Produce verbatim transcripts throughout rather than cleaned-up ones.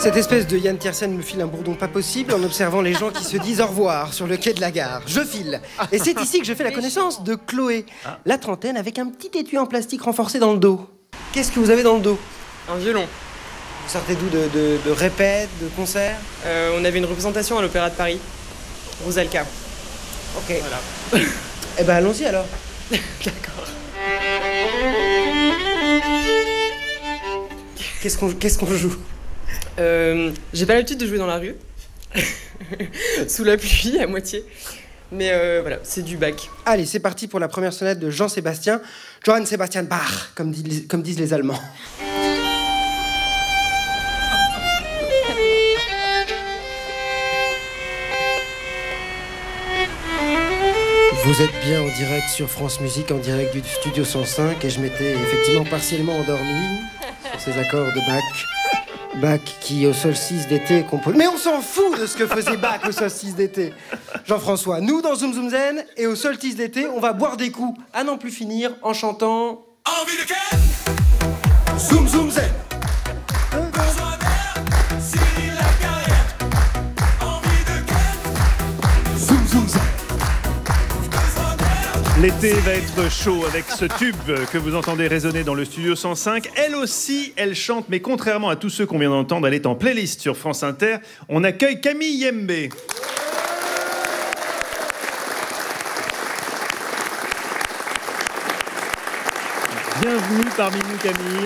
Cette espèce de Yann Tiersen me file un bourdon pas possible en observant les gens qui se disent au revoir sur le quai de la gare. Je file. Et c'est ici que je fais la connaissance de Chloé, la trentaine, avec un petit étui en plastique renforcé dans le dos. Qu'est-ce que vous avez dans le dos? Un violon. Vous sortez d'où? de, de, de répètes, de concerts? Euh, on avait une représentation à l'Opéra de Paris. Rosalka. Ok. Voilà. Eh ben allons-y alors. D'accord. Qu'est-ce qu'on qu'est-ce qu'on joue? Euh, j'ai pas l'habitude de jouer dans la rue. Sous la pluie, à moitié. Mais euh, voilà, c'est du Bach. Allez, c'est parti pour la première sonate de Jean-Sébastien. Johann Sebastian Bach, comme, dit, comme disent les Allemands. Vous êtes bien en direct sur France Musique, en direct du studio cent cinq, et je m'étais effectivement partiellement endormi sur ces accords de Bach. Bach qui, au solstice d'été, compose... Mais on s'en fout de ce que faisait Bach au solstice d'été. Jean-François, nous, dans Zoom Zoom Zen, et au solstice d'été, on va boire des coups à n'en plus finir en chantant... Envie de Ken Zoom Zoom Zen. Zoom Zoom Zen. L'été va être chaud avec ce tube que vous entendez résonner dans le studio cent cinq. Elle aussi, elle chante, mais contrairement à tous ceux qu'on vient d'entendre, elle est en playlist sur France Inter. On accueille Camille Yembe. Bienvenue parmi nous, Camille.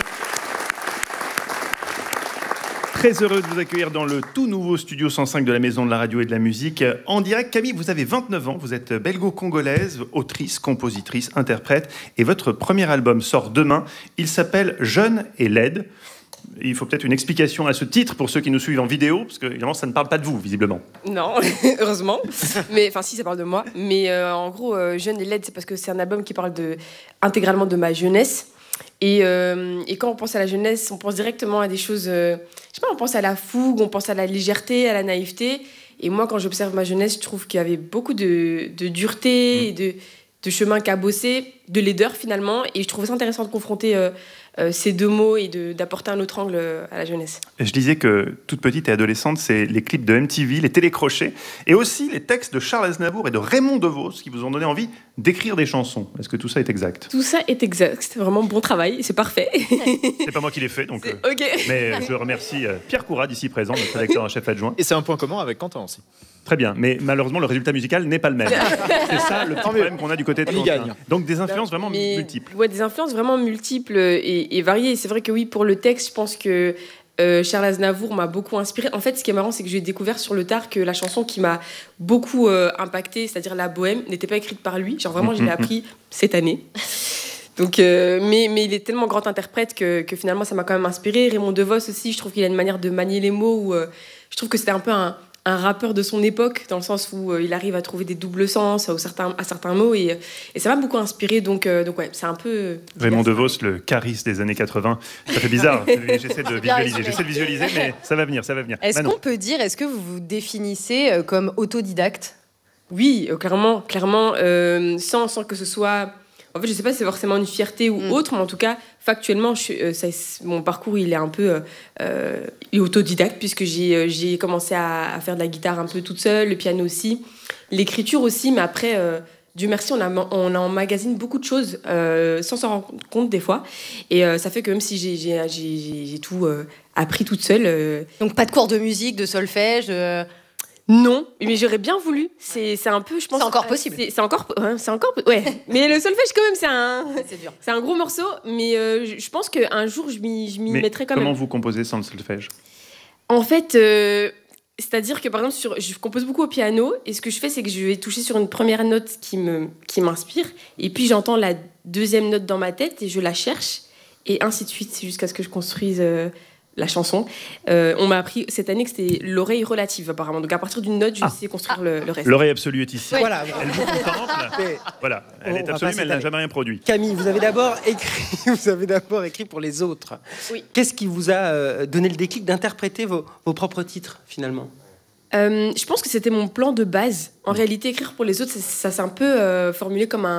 Très heureux de vous accueillir dans le tout nouveau studio cent cinq de la Maison de la Radio et de la Musique. En direct, Camille, vous avez vingt-neuf ans, vous êtes belgo-congolaise, autrice, compositrice, interprète, et votre premier album sort demain. Il s'appelle Jeune et laide. Il faut peut-être une explication à ce titre pour ceux qui nous suivent en vidéo, parce que évidemment, ça ne parle pas de vous, visiblement. Non, heureusement. Mais enfin, si, ça parle de moi. Mais euh, en gros, euh, Jeune et laide, c'est parce que c'est un album qui parle de, intégralement de ma jeunesse. Et, euh, et quand on pense à la jeunesse, on pense directement à des choses... Euh, je sais pas, on pense à la fougue, on pense à la légèreté, à la naïveté. Et moi, quand j'observe ma jeunesse, je trouve qu'il y avait beaucoup de, de dureté, mmh. et de, de chemin cabossé, de laideur finalement. Et je trouvais ça intéressant de confronter euh, euh, ces deux mots et de, d'apporter un autre angle à la jeunesse. Je disais que toute petite et adolescente, c'est les clips de M T V, les télécrochets, et aussi les textes de Charles Aznavour et de Raymond DeVos qui vous ont donné envie d'écrire des chansons. Est-ce que tout ça est exact? Tout ça est exact. C'est vraiment bon travail. C'est parfait. C'est pas moi qui l'ai fait, donc. Euh, ok. Mais je remercie euh, Pierre Courade, ici présent, notre rédacteur en chef adjoint. Et c'est un point commun avec Quentin aussi. Très bien, mais malheureusement, le résultat musical n'est pas le même. C'est ça le petit problème qu'on a du côté de On y Quentin. gagne. Donc des influences vraiment Mais, multiples. Ouais, des influences vraiment multiples et, et variées. C'est vrai que oui, pour le texte, je pense que euh, Charles Aznavour m'a beaucoup inspiré. En fait, ce qui est marrant, c'est que j'ai découvert sur le tard que la chanson qui m'a beaucoup euh, impactée, c'est-à-dire La Bohème, n'était pas écrite par lui. Genre vraiment, je l'ai appris cette année. Donc, euh, mais, mais il est tellement grand interprète que, que finalement, ça m'a quand même inspiré. Raymond DeVos aussi, je trouve qu'il a une manière de manier les mots où euh, je trouve que c'était un peu un... un rappeur de son époque, dans le sens où euh, il arrive à trouver des doubles sens à certains, à certains mots, et, et ça m'a beaucoup inspiré, donc, euh, donc ouais, c'est un peu... Euh, Raymond DeVos, le Caris des années quatre-vingts, ça fait bizarre, j'essaie de visualiser, j'essaie de visualiser, mais ça va venir, ça va venir. Est-ce Manon. qu'on peut dire, est-ce que vous vous définissez euh, comme autodidacte? Oui, euh, clairement, clairement, euh, sans, sans que ce soit... En fait, je sais pas si c'est forcément une fierté ou mm. autre, mais en tout cas, factuellement, je, euh, ça, mon parcours, il est un peu euh, il est autodidacte, puisque j'ai, euh, j'ai commencé à, à faire de la guitare un peu toute seule, le piano aussi, l'écriture aussi, mais après, euh, Dieu merci, on, a, on a emmagasine beaucoup de choses, euh, sans s'en rendre compte des fois, et euh, ça fait que même si j'ai, j'ai, j'ai, j'ai tout euh, appris toute seule... Euh... Donc pas de cours de musique, de solfège euh... Non, mais j'aurais bien voulu. C'est, c'est un peu, je pense. C'est encore possible. C'est, c'est encore, ouais, c'est encore, ouais. Mais le solfège, quand même, c'est un, c'est dur. C'est un gros morceau. Mais euh, je pense qu'un jour, je m'y, je m'y mais mettrai quand comment même. Comment vous composez sans le solfège? En fait, euh, c'est-à-dire que par exemple, sur, je compose beaucoup au piano, et ce que je fais, c'est que je vais toucher sur une première note qui me, qui m'inspire, et puis j'entends la deuxième note dans ma tête et je la cherche, et ainsi de suite, jusqu'à ce que je construise. Euh, la chanson. Euh, on m'a appris cette année que c'était l'oreille relative, apparemment. Donc, à partir d'une note, je ah. sais construire ah. le, le reste. L'oreille absolue est ici. Ouais. Voilà. Elle vous contemple. Mais voilà. Elle oh, est absolue, mais elle n'a jamais rien produit. Camille, vous avez d'abord écrit, vous avez d'abord écrit pour les autres. Oui. Qu'est-ce qui vous a euh, donné le déclic d'interpréter vos, vos propres titres, finalement? euh, Je pense que c'était mon plan de base. En mmh. réalité, écrire pour les autres, ça, ça s'est un peu euh, formulé comme un,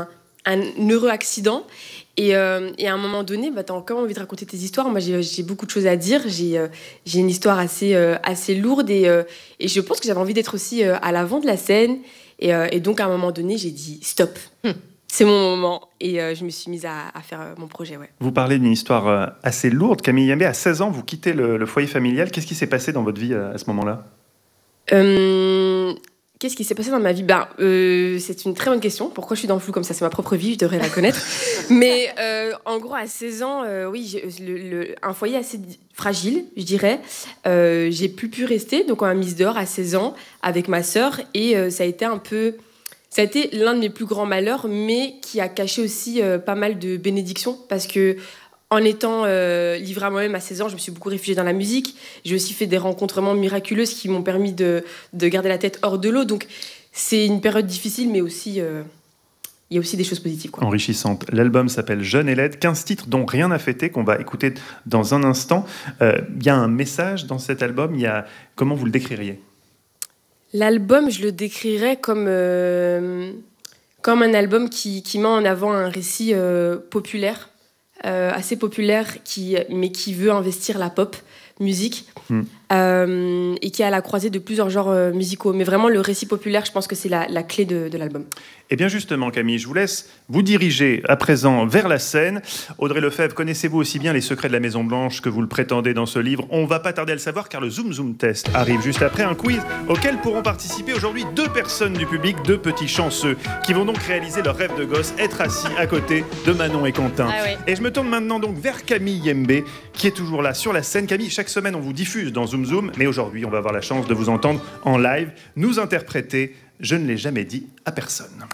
un heureux accident. Et, euh, et à un moment donné, bah, tu as encore envie de raconter tes histoires. Moi, j'ai, j'ai beaucoup de choses à dire. J'ai, euh, j'ai une histoire assez, euh, assez lourde. Et, euh, et je pense que j'avais envie d'être aussi euh, à l'avant de la scène. Et, euh, et donc, à un moment donné, j'ai dit stop. Hum. C'est mon moment. Et euh, je me suis mise à, à faire euh, mon projet. Ouais. Vous parlez d'une histoire euh, assez lourde. Camille Yembé, à seize ans, vous quittez le, le foyer familial. Qu'est-ce qui s'est passé dans votre vie euh, à ce moment-là ? euh, Qu'est-ce qui s'est passé dans ma vie ? Ben, euh, c'est une très bonne question. Pourquoi je suis dans le flou comme ça ? C'est ma propre vie, je devrais la connaître. Mais euh, en gros, à seize ans, euh, oui, j'ai, le, le, un foyer assez fragile, je dirais. Euh, j'ai plus pu rester. Donc, on m'a mise dehors à seize ans avec ma sœur. Et euh, ça a été un peu... Ça a été l'un de mes plus grands malheurs, mais qui a caché aussi euh, pas mal de bénédictions. Parce que en étant euh, livrée à moi-même à seize ans, je me suis beaucoup réfugiée dans la musique. J'ai aussi fait des rencontres vraiment miraculeuses qui m'ont permis de, de garder la tête hors de l'eau. Donc, c'est une période difficile, mais aussi... Euh, il y a aussi des choses positives. Quoi. Enrichissantes. L'album s'appelle Jeune et laide, quinze titres dont rien n'a fêté, qu'on va écouter dans un instant. Il euh, y a un message dans cet album. Il y a... Comment vous le décririez ? L'album, je le décrirais comme, euh, comme un album qui, qui met en avant un récit euh, populaire, euh, assez populaire, qui, mais qui veut investir la pop musique mm. euh, et qui est à la croisée de plusieurs genres euh, musicaux. Mais vraiment, le récit populaire, je pense que c'est la, la clé de, de l'album. Eh bien justement, Camille, je vous laisse vous diriger à présent vers la scène. Audrey Lefebvre, connaissez-vous aussi bien les secrets de la Maison-Blanche que vous le prétendez dans ce livre ? On va pas tarder à le savoir car le Zoom Zoom Test arrive juste après, un quiz auquel pourront participer aujourd'hui deux personnes du public, deux petits chanceux, qui vont donc réaliser leur rêve de gosse, être assis à côté de Manon et Quentin. Ah oui. Et je me tourne maintenant donc vers Camille Yembé, qui est toujours là sur la scène. Camille, chaque semaine on vous diffuse dans Zoom Zoom, mais aujourd'hui on va avoir la chance de vous entendre en live, nous interpréter « Je ne l'ai jamais dit à personne ».